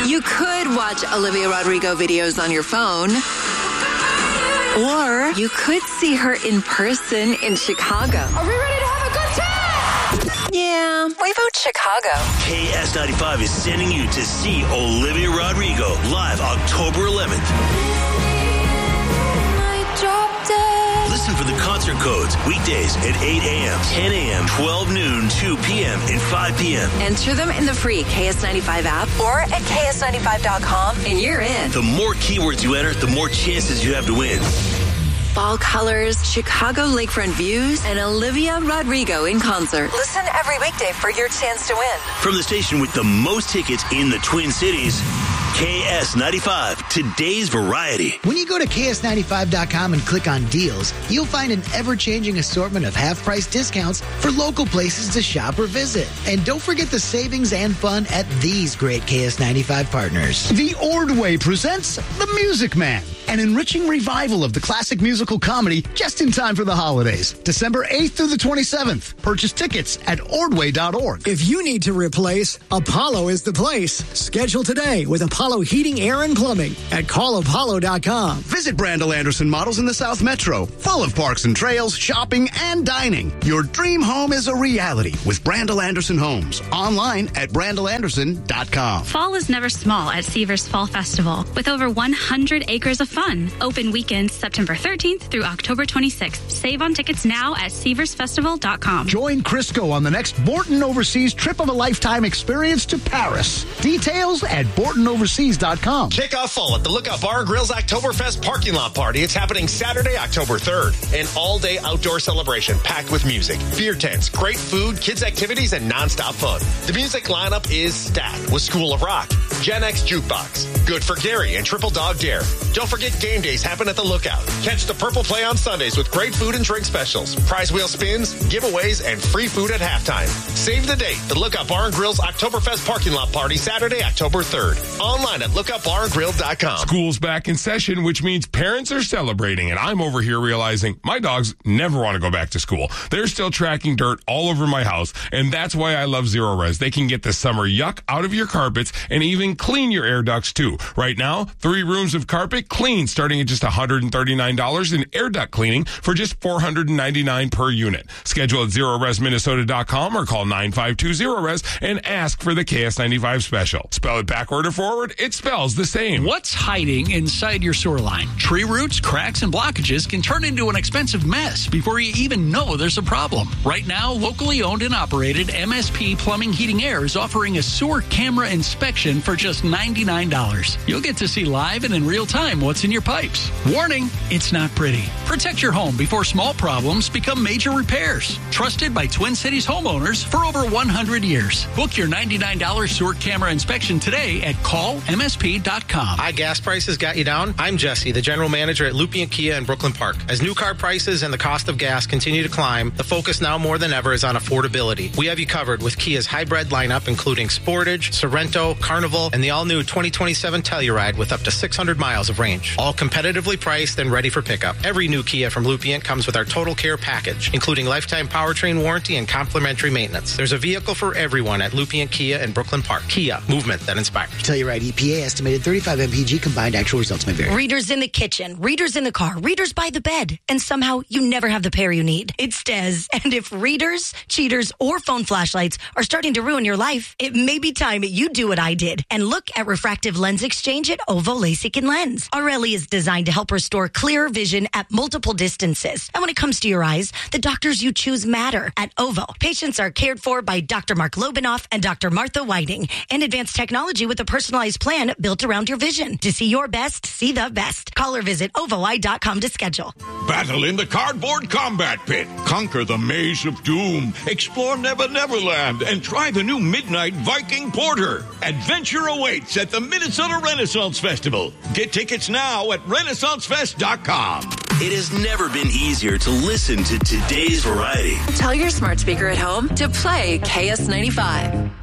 You could watch Olivia Rodrigo videos on your phone. Or you could see her in person in Chicago. Are we ready to have a good time? Yeah, we vote Chicago. KS95 is sending you to see Olivia Rodrigo live October 11th. Listen for the concert codes weekdays at 8 a.m., 10 a.m., 12 noon, 2 p.m., and 5 p.m. Enter them in the free KS95 app or at KS95.com, and you're in. The more keywords you enter, the more chances you have to win. Fall colors, Chicago lakefront views, and Olivia Rodrigo in concert. Listen every weekday for your chance to win. From the station with the most tickets in the Twin Cities, KS95, today's variety. When you go to KS95.com and click on deals, you'll find an ever-changing assortment of half-price discounts for local places to shop or visit. And don't forget the savings and fun at these great KS95 partners. The Ordway presents The Music Man, an enriching revival of the classic musical comedy just in time for the holidays. December 8th through the 27th. Purchase tickets at ordway.org. If you need to replace, Apollo is the place. Schedule today with Apollo Heating, Air, and Plumbing at callapollo.com. Visit Brandel Anderson Models in the South Metro, full of parks and trails, shopping, and dining. Your dream home is a reality with Brandel Anderson Homes. Online at brandelanderson.com. Fall is never small at Seavers Fall Festival with over 100 acres of fun. Open weekends September 13th through October 26th. Save on tickets now at seaversfestival.com. Join Crisco on the next Borton Overseas trip of a lifetime experience to Paris. Details at BortonOverseas.com. Kick off fall at the Lookout Bar and Grill's Oktoberfest parking lot party. It's happening Saturday, October 3rd. An all-day outdoor celebration packed with music, beer tents, great food, kids' activities, and nonstop fun. The music lineup is stacked with School of Rock, Gen X Jukebox, Good for Gary, and Triple Dog Dare. Don't forget game days happen at the Lookout. Catch the Purple Play on Sundays with great food and drink specials, prize wheel spins, giveaways, and free food at halftime. Save the date. The Lookout Bar and Grill's Oktoberfest parking lot party Saturday, October 3rd. Online at lookoutbarandgrill.com. School's back in session, which means parents are celebrating, and I'm over here realizing my dogs never want to go back to school. They're still tracking dirt all over my house, and that's why I love Zero Res. They can get the summer yuck out of your carpets and even clean your air ducts too. Right now, 3 rooms of carpet clean starting at just $139 and air duct cleaning for just $499 per unit. Schedule at ZeroResMinnesota.com or call 952-ZeroRes and ask for the KS95 special. Spell it backward or forward, it spells the same. What's hiding inside your sewer line? Tree roots, cracks, and blockages can turn into an expensive mess before you even know there's a problem. Right now, locally owned and operated MSP Plumbing Heating Air is offering a sewer camera inspection for just $99. You'll get to see live and in real time what's in your pipes. Warning, it's not pretty. Protect your home before small problems become major repairs. Trusted by Twin Cities homeowners for over 100 years. Book your $99 sewer camera inspection today at callmsp.com. High gas prices got you down? I'm Jesse, the general manager at Lupien Kia in Brooklyn Park. As new car prices and the cost of gas continue to climb, the focus now more than ever is on affordability. We have you covered with Kia's hybrid lineup, including Sportage, Sorento, Carnival, and the all-new 2027 Telluride with up to 600 miles of range. All competitively priced and ready for pickup. Every new Kia from Lupien comes with our Total Care package, including lifetime powertrain warranty and complimentary maintenance. There's a vehicle for everyone at Lupien Kia in Brooklyn Park. Kia, movement that inspires. Telluride EPA estimated 35 mpg combined. Actual results may vary. Readers in the kitchen, readers in the car, readers by the bed, and somehow you never have the pair you need. It's Des. And if readers, cheaters, or phone flashlights are starting to ruin your life, it may be time you do what I did and look at refractive lens exchange at OVO LASIK and Lens. RLE is designed to help restore clear vision at multiple distances. And when it comes to your eyes, the doctors you choose matter. At OVO, patients are cared for by Dr. Mark Lobanoff and Dr. Martha Whiting, and advanced technology with a personalized plan built around your vision. To see your best, see the best. Call or visit ovoi.com to schedule. Battle in the cardboard combat pit. Conquer the maze of doom. Explore Never Neverland and try the new Midnight Viking Porter. Adventure awaits at the Minnesota Renaissance Festival. Get tickets now at renaissancefest.com. It has never been easier to listen to today's variety. Tell your smart speaker at home to play KS95.